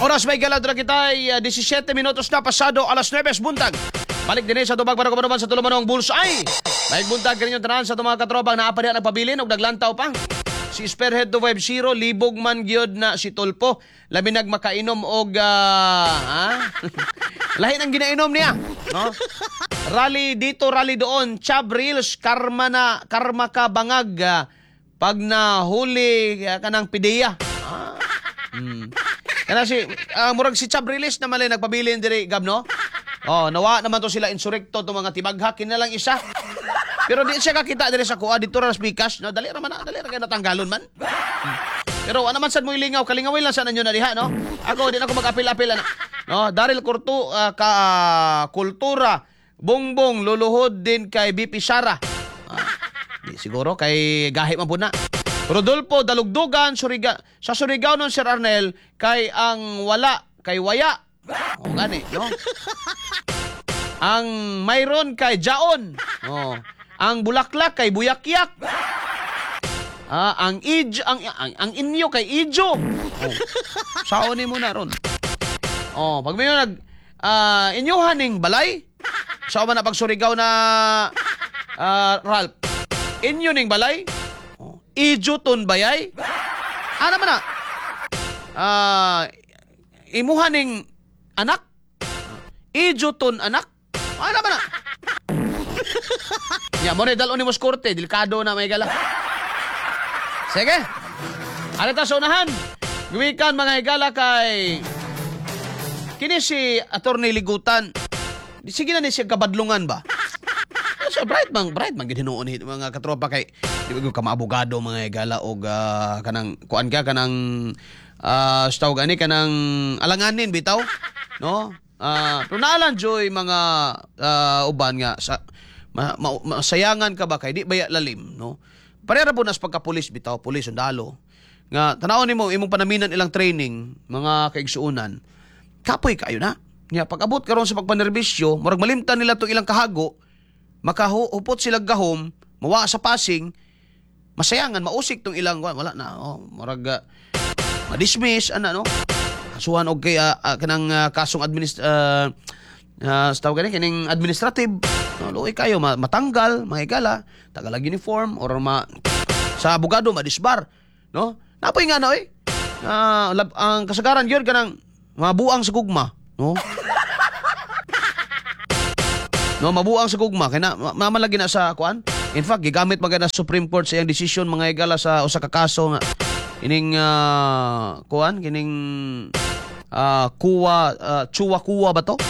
Oras may galadra kita ay 17 minutos na pasado alas 9 buntag. Balik din sa tubag para kumanuman sa tulumanong bullseye. May buntag kaninyo tanan sa mga katropang naapadihan nagpabilin og naglantaw pa. Si Spearhead 250 libog man gyud na si Tulpo. Labi nagmakainom og lahi nang ginainom niya, no? Rally dito, rally doon, Chab Reels, karma ka bangag pag nahuli kanang pideya. Kana si murag si Chab Reels na malay nagpabilin diri gab, no? Oh, nawa naman to sila insurekto to mga tibagha kinalang isa. Pero di siya kakita diri sa kuha dito ra Pikas, no? Dali ra kay natanggalon man. Pero naman sad mo ilingaw, kalingawin lang sa nanyo na diha, no? Ako di na ako mag-apil-apil na. No, Daryl Kurtu kultura bongbong luluhod din kay BP Sara. Di siguro kay gahi man pud na. Rodolfo Dalugdugan sa Surigao non Sir Arnel kay ang wala kay waya. O gani, no? Ang mayroon kay Jaon. Oh. Ang bulaklak kay buyakyak. Ang inyo kay ijo. Oh. Saoni mo na ron. Oh, pag may inyuhan ning balay. Sao man na pag Surigao na Ralph. Inyo ning balay. Oh. Ijo ton bayay. Ano man na? Imuhan ning anak. Ijo ton anak. Ano man na? Ya, mo ni dalon ni mos korte, delikado na may gala. Sige. Alita sa unahan. Gumikan mga higala kay kini si Attorney Ligutan. Sige na ni siya kabadlungan ba? So bright man gid hinuon mga katropa kay di ba ka maabogado mga higala og kanang kuan ka kanang staw gani kanang alanganin bitaw, no? Pero naalan joy mga uban nga sa masayangan ka ba kay di baya lalim, no? Parera po nas pagka-pulis bitaw, pulis sundalo. Nga tanawon nimo imong panaminan ilang training, mga kaigsuunan. Kapoy kayo na. Nga pag-abot karon sa pagpanerbisyo, murag malimtan nila to ilang kahago, makahupot sila gahom, mawa sa passing, masayangan, mausik tong ilang wala na, murag ma-dismiss no? Kasuhan og kay kanang kasong tawag kining administrative. No, luoy kayo matanggal, mga higala, tagalag uniform or sa abogado madisbar, no? Napoy nga ang kasagaran gyud kanang mabuang sa gugma, no? No, mabuang sa gugma kay mamalagi na sa kuan. In fact, gigamit magana Supreme Court sa iyang decision mga higala sa usa ka kaso nga kining kuan kining kuwa ba to?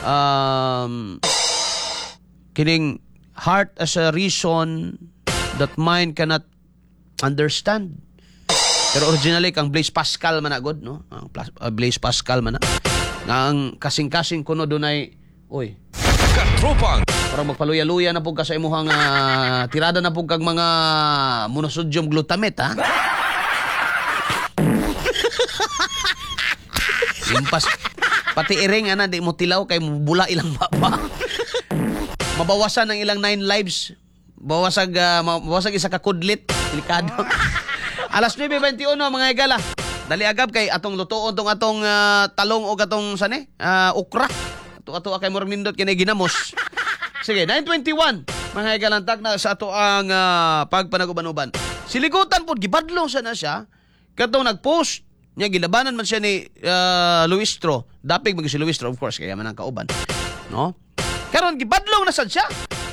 Kining heart as a reason that mind cannot understand. Pero originally kang Blaise Pascal man agod, no? Ang Blaise Pascal man na. Ang kasing-kasing kuno dunay Katropang parang magpaluya-luya na pug ka sa imuhang tirada na pug kag mga monosodium glutamate, ha? Impas pati iring di mo tilaw kay bula ilang baba. Mabawasan ang ilang 9 lives. Mabawasag isa ka kudlit. Delikado. Alas 9:21 mga higala. Dali agab kay atong lutuon tong atong talong o atong okra. Ato kay murag nindot kini ginamos. Sige, 9:21 mga higala tag na sa ato ang pagpanaguban-uban. Siligutan pod gibadlong sa na siya katong nagpost nya gilabanan man siya ni Luistro. Dapig mag si Luistro of course kaya man ang kauban. No? Karon gibadlong na sad siya.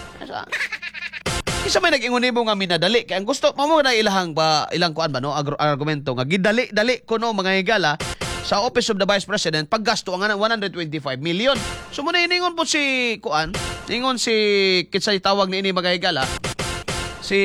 Isa may nag-ingon nimo nga minadali kay ang gusto mo na ilang kuan ba no argumento nga gidali-dali kuno mga higala sa Office of the Vice President paggasto ang 125 million. So mo na iningon po si kuan, ingon si kitsay tawag ni ini mga higala. Si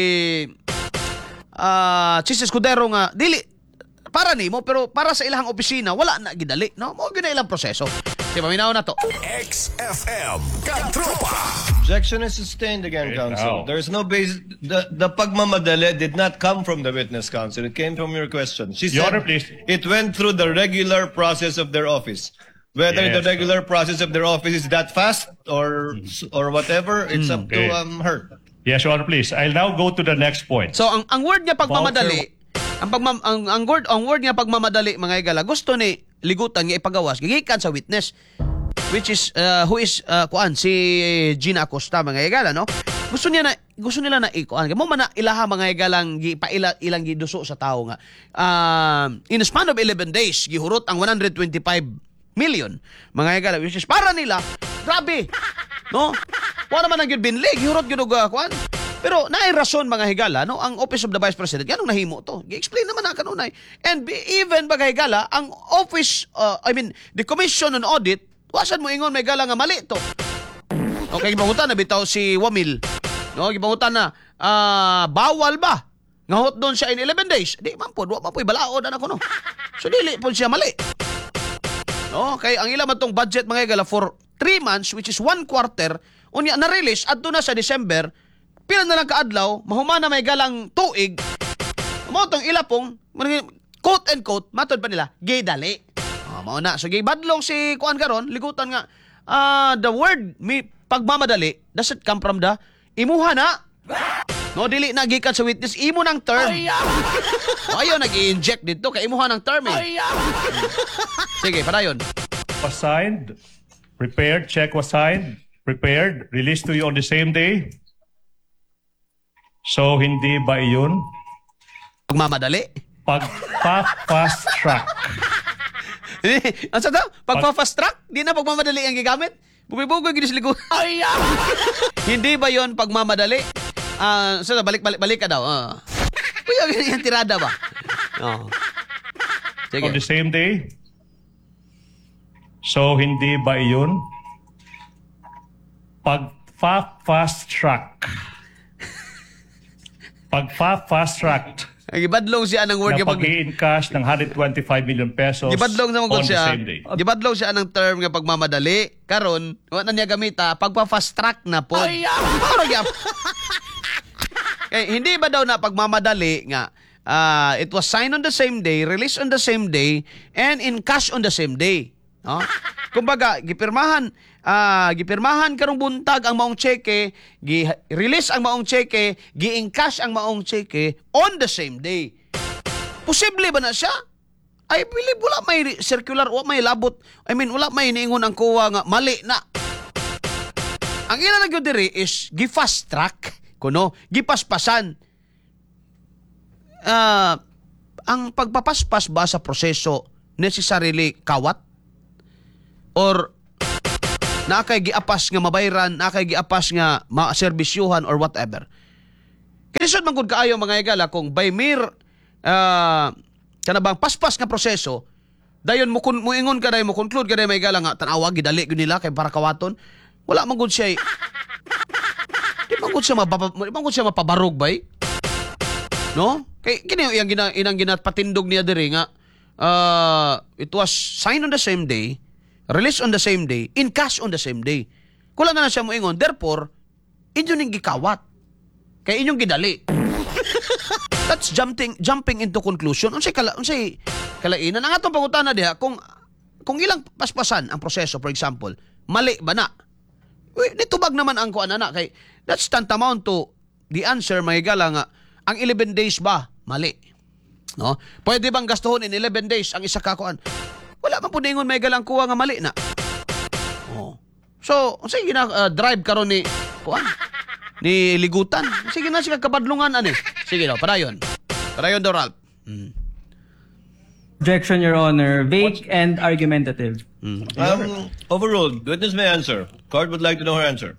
Chis Escudero nga dili para nimo pero para sa ilang opisina wala na gidali, no? Mo gyud na ilang proseso. Di ba minaw na to? XFM Katropa. Objection is sustained again, counsel. There is no base. The pagmamadali did not come from the witness, counsel. It came from your question. She Your said Honor, please. it went through the regular process of their office. Whether Yes, the regular process of their office is that fast or whatever, it's up to her. Yes, Your Honor, please. I'll now go to the next point. So ang word niya pagmamadali, ang word niya pagmamadali mga higala, gusto ni ligutan nga ipagawas gigikan sa witness, which is who is si Gina Acosta, mga higala, no? Gusto nila na ikuan mo man na ilaha, mga higalang ilang giduso sa tao nga. In a span of 11 days gihurot ang 125 million, mga higala, which is para nila grabe, no? Wala naman ang gyud binli gihurot gyud og kuan. Pero naay rason, mga higala, no, ang Office of the Vice President ganong nahimo to. Gi-explain naman na kanunay. And even, mga higala, ang office the Commission on Audit, wasan mo ingon, mga higala, nga mali to. Okay, gibangutan na bitaw si Wamil. No, gibangutan na bawal ba nga hot doon siya in 11 days. Di man po, wa man po ibalaod ana ko, no. So dili po siya mali. No, kay ang ila man tong budget, mga higala, for 3 months, which is 1 quarter, unya na release adto na sa December. Pila na lang kaadlaw, mahumana may galang tuig. Mo tong ilapong, quote and quote, matod pa nila, gay dali. Mao na. So gay badlong si kuan karon, ligutan nga the word pagmamadali does it come from the imuha na. No, dili na gikan sa witness, imo nang term. Ayaw nag-i-inject dito kay imuha ng term eh. Sige, padayon. Was signed, prepared, check was signed, prepared, released to you on the same day. So, hindi ba iyon? Pagmamadali? Pagpa-fast track. Ano sa daw? Pagpa-fast track? Di na pagmamadali ang gigamit? Bumibugoy ginisligo. Hindi ba yon pagmamadali? So, balik ka daw. Kuya, ganyan tirada ba? Sige. On the same day? So, hindi ba iyon? Pagpa-fast track. Pagpa-fast track. Gibadlong siya ng word na pag-i-encash ng 125 million pesos Gibadlong naman on the siya. same day. Gibadlong siya ng term nga pagmamadali. Karon, wala na niya gamita, pagpa-fast track na po. Hindi ba daw na pagmamadali nga it was signed on the same day, released on the same day, and in cash on the same day. No? Kumbaga, gipirmahan karong buntag ang maong cheque, gi-release ang maong cheque, gi-encash ang maong cheque on the same day. Posible ba na siya? I believe wala may circular, wala may labot. Wala may niingon ang kuwa nga mali na. Ang ina na gyud diri is gi-fast track kuno, gipaspasan. Ang pagpapaspas ba sa proseso necessarily kawat? Or nakay giapas nga mabayran, nakay giapas nga maserbisyuhan or whatever. Kinisod man gud kaayo, mga higala, kung by mere kanabang paspas nga proseso, dayon mo ingon ka dayon mo conclude ka dayon, mga higala, nga tanawa gidali gyud nila kay para kawaton. Wala man gud siya. Di man gud siya mapabarog bay. No? Kay kini inang ginapatindog niya diri nga it was signed on the same day, released on the same day, in cash on the same day. Kulang na siya moingon. Therefore, inyo ning gikawat. Kay inyong gidali. That's jumping into conclusion. Unsay kalainan ang atong pangutana diha, kung ilang paspasan ang proseso, for example, mali ba na? Nitubag naman ang kuan na kay that's tantamount to the answer, may gala nga ang 11 days ba mali. No? Pwede bang gastuhon in 11 days ang isa ka kuan? Wala man po ningon may galang kuha nga mali na. So, sige na drive karon ni kuan ni ligutan. Sige na siya kabadlungan ani. Sige daw, padayon. Padayon daw, Ralph. Objection, Your Honor. Vague and argumentative. Overruled. Witness may answer. Court would like to know her answer.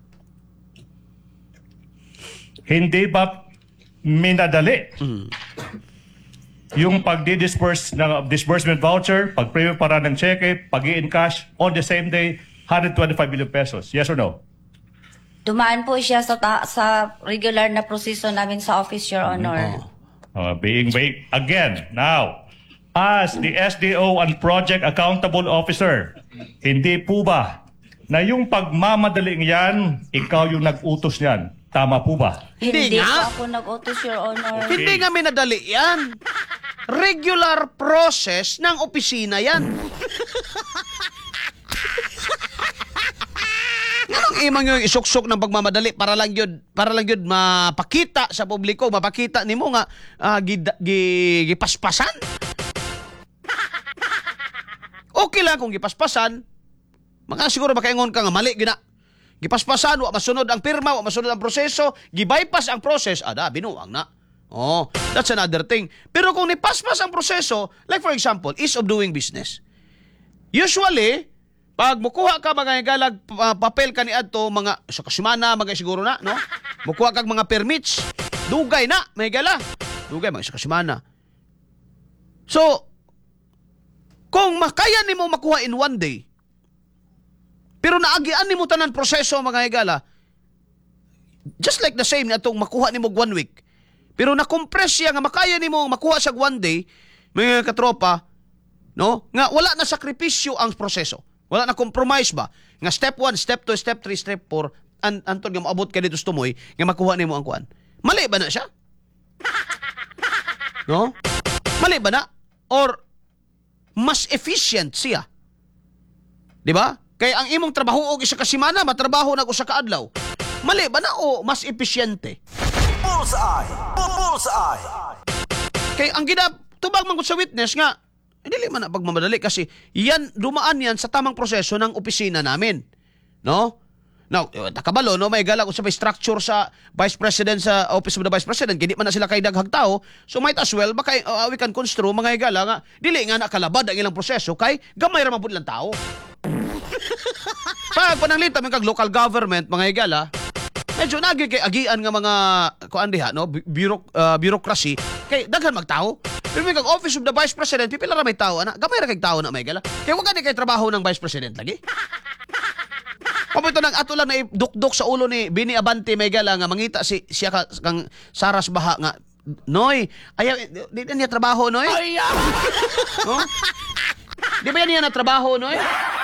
Hindi ba minadali yung pagdi-disperse ng disbursement voucher, pag-prepare para ng cheque, pag-i-encash on the same day, 125 million pesos? Yes or no? Dumaan po siya sa regular na proseso namin sa office, Your Honor. Being vague again. Now, as the SDO and Project Accountable Officer, hindi po ba na yung pagmamadaling yan, ikaw yung nag-utos niyan? Tama po ba? Hindi Hindi nga. po ako nag-utos, Your Honor. Hindi nga minadali yan. Regular process ng opisina yan. Anong imang yung isuksok ng pagmamadali para lang yun mapakita sa publiko, mapakita nimo nga gipaspasan? Okay lang kung gipaspasan, mga siguro makaingon ka nga mali gina. Gipaspasan, wa masunod ang pirma, wa masunod ang proseso, gibypass ang process, binuang na. Oh, that's another thing. Pero kung nipaspas ang proseso, like for example, ease of doing business. Usually, pag mukuha ka mga galag papel ka ni adto mga sa kasimana, mga siguro na, no? Mukuha kag mga permits, dugay na, may gala. Dugay mga sa kasimana. So, kung makaya nimo makuha in one day, pero naagian nimo tanan proseso mga higala, just like the same na itong makuha nimo 1 week, pero na-compress siya nga makaya nimo makuha sa 1 day, mga katropa, no? Nga wala na sakripisyo ang proseso. Wala na compromise ba? Nga step 1, step 2, step 3, step 4, antod nga maabot ka dito sa tumoy, nga makuha nimo ang kuan. Mali ba na siya? No? Mali ba na? Or mas efficient siya? Di ba? Kaya ang imong trabaho og isa ka semana, matrabaho na usa ka adlaw. Mali ba na o mas epesyente? Bullseye! Bullseye! Kaya ang tubag man ko sa witness nga, dili man na pagmamadali kasi dumaan yan sa tamang proseso ng opisina namin. No? Now, nakabalo, no, may gala ko sa may structure sa Vice President sa Office of the Vice President, hindi man na sila kay daghag tao, so might as well, baka we can construe mga higala nga, dili nga nakalabad ang ilang proseso, kay gamay ramang po lang tao. Pag pananglita mga kag local government, mga higala, medyo nagi kay agian nga mga, kuan diha, no, bureaucracy, kay daghan magtao. Pero may kag Office of the Vice President, pipila ra may tao, gamay ra kay tao na may higala. Kay wag kay trabaho ng Vice President lagi. Papunto nang ato lang na dukdok sa ulo ni Bini Abante may gala nga mangita siya kang Saras Baha nga Noy, ayaw di niya trabaho Noy. No? Di ba niya na trabaho Noy?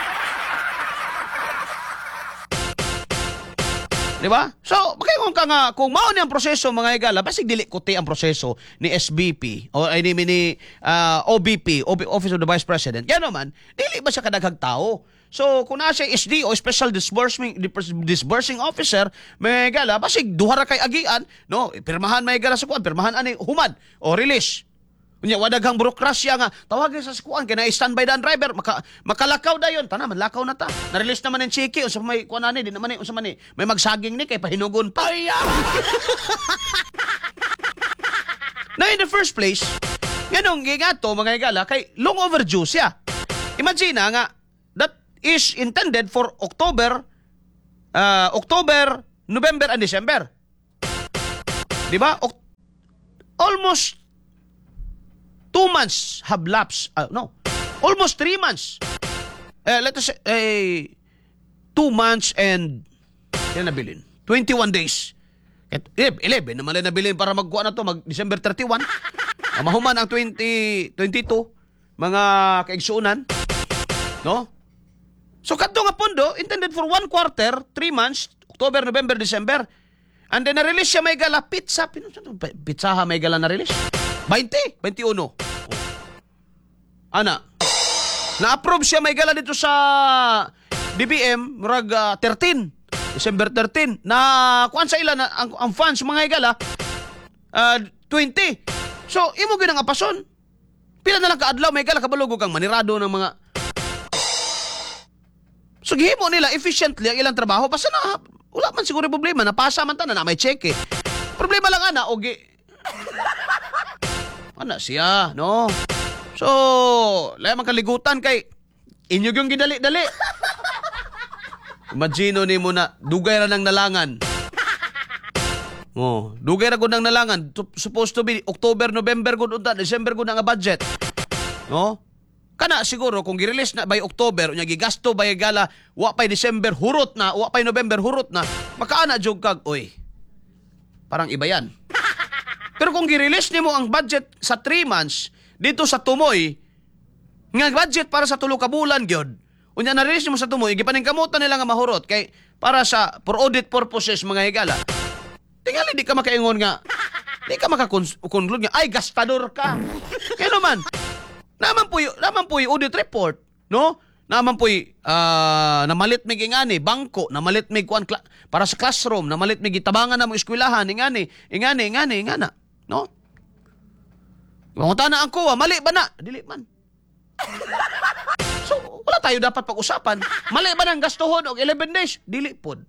Di ba? So, makikong ka nga, kung mao ni ang proseso, mga higala, basig dili kuti ang proseso ni SBP, o ay ni OBP, Office of the Vice President. Kaya naman, dili ba siya kadaghag tao? So, kung na siya SDO, Special Disbursing Officer, may higala, basig duhara kay agian, no? Pirmahan may higala sa kuwan, pirmahan ani humad, o release. Kunya wadaghang burokrasya nga tawagin sa skuan kay na standby dan driver makalakaw dayon tanaman lakaw na ta na-release naman ang chiki unsa may kuan ani di naman unsa man ni may magsaging ni kay pahinugon pa. Na in the first place nganong gigato mga higala kay long overdue siya. Imagine nga that is intended for October, November and December. Di ba? Almost 2 months have lapsed. Almost 3 months. Let us say 2 months and yan nabilin. 21 days. 11 naman lang nabilin para magkuha na to mag December 31. Mahuman ang 2022 mga kaigsuunan. No? So kadto nga pondo intended for 1 quarter, 3 months, October, November, December. And then na-release siya may gala pizza ha may gala na-release. 21. Ana. Na-approve siya may gala dito sa DBM murag 13. December 13. Na kuan sa ila na ang funds mga higala 20. So imo gyud ang apason. Pila na lang kaadlaw may gala kabalog kang manirado ng mga. So gihimo nila efficiently ang ilang trabaho basta na wala man siguro problema napasa man ta na may check eh. Problema lang ana og ana siya, no? So, layang kaligutan kay inyo yung gidali-dali. Imagino ni mo na dugay ra ng nalangan. Oh, dugay ra gud ng nalangan. Supposed to be October, November gud unta, December gud ang budget. No? Kana siguro kung gi-release na by October, unya gigasto by gala, wa pay December hurot na, wa pay November hurot na, makaana jud kag, oy. Parang iba yan. Pero kung gi-release nimo ang budget sa 3 months dito sa tumoy, nga budget para sa 3 ka bulan gyud. Unya na-release nimo sa tumoy, gipaningkamutan nila nga mahurot kay para sa for audit purposes mga higala. Tingali di ka makaingon nga. Di ka makakonklud nga ay gastador ka. Kaya naman naman po yung audit report, no? Naman po namalit mig ingani bangko, namalit mig kuan para sa classroom, namalit mig gitabangan na mo eskwelahan ingani, no? Mangutan na ako, mali ba na? Dili man. So, Wala tayo dapat pag-usapan. Mali ba ng gastuhon og 11 days? Dili pod.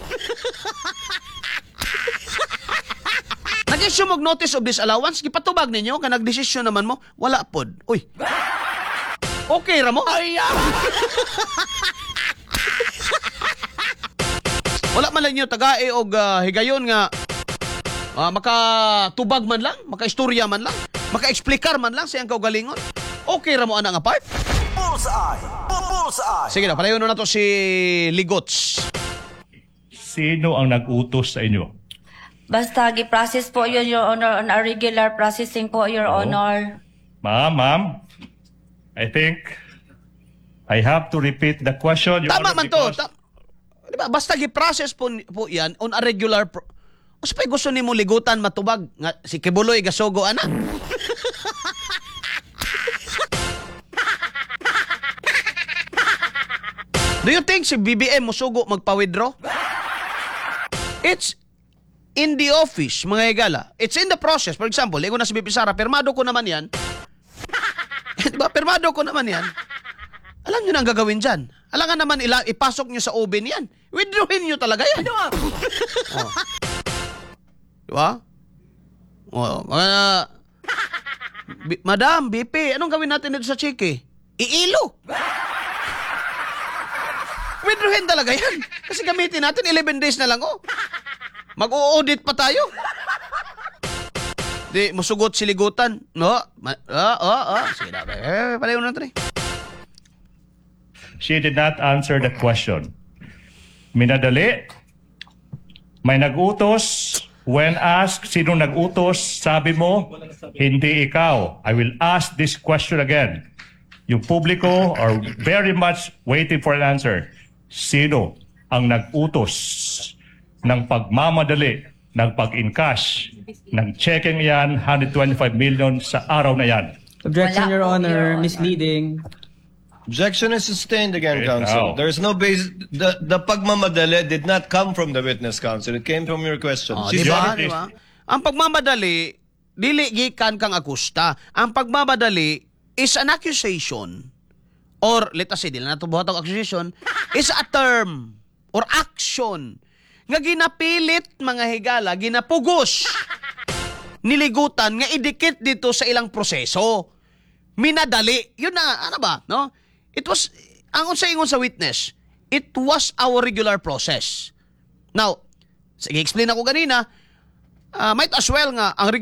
Nag-issue mog notice of disallowance, gipatubag ninyo ka nagdesisyon naman mo, wala pod. Uy. Okay ra mo? Wala man lang nyo tagae og higayon nga makatubag man lang, makaistorya man lang, maka-explicar man lang sa iyang kaugalingon. Okay ra mo ana nga part? Bullseye. Bullseye. Sige na, palayon na to si Ligots. Sino ang nag-utos sa inyo? Basta gi-process po yun, Your Honor, on a regular processing po, Your Honor. Ma'am, I think I have to repeat the question. Your Tama Honor, man to. because- Diba, basta gi-process po yan on a regular o sa gusto nimo ligutan matubag nga si Kibuloy gasogo ana. Do you think si BBM musugo magpa-withdraw? It's in the office, mga higala. It's in the process. For example, ligo na si BP Sara, permado ko naman yan. Diba, permado ko naman yan. Alam nyo na ang gagawin dyan. Alangan naman ipasok nyo sa oven yan. Withdrawin nyo talaga yan. Oh. Diba? Oh, Madam, BP, anong gawin natin dito sa Chiki? Iilo. Withdrawin talaga yan. Kasi gamitin natin 11 days na lang, oh. Mag-o-audit pa tayo. Di, musugot siligutan. No? Sige na. Palayo na natin eh. She did not answer the question. Minadali. May nag-utos. When asked, sino nag-utos, sabi mo, hindi ikaw. I will ask this question again. Yung publiko are very much waiting for an answer. Sino ang nag-utos ng pagmamadali, ng pag-encash, ng checking yan, 125 million sa araw na yan? Objection, Wala Your po, Honor. Your Honor. Misleading. Objection is sustained again, Okay, counsel. now. There is no basis. The pagmamadali did not come from the witness counsel. It came from your question. Oh, She's di ba? Please. Di ba? Ang pagmamadali, dili gikan kang akusta. Ang pagmamadali is an accusation or let us say, dili na ito buhat ang accusation, is a term or action nga ginapilit mga higala, ginapugos niligutan nga idikit dito sa ilang proseso. Minadali. Yun na, ano ba? No? It was, ang unsa ingon sa witness, it was our regular process. Now, sige, explain ako ganina, might as well nga, ang